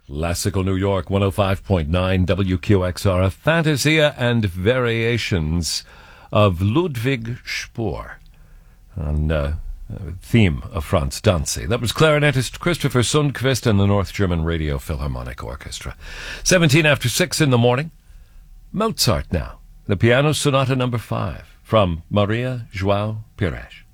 Classical New York, 105.9 WQXR, a Fantasia and Variations of Ludwig Spohr, on theme of Franz Danzig. That was clarinetist Christopher Sundquist and the North German Radio Philharmonic Orchestra. 17 after 6 in the morning. Mozart now. The Piano Sonata No. 5 from Maria João Pires.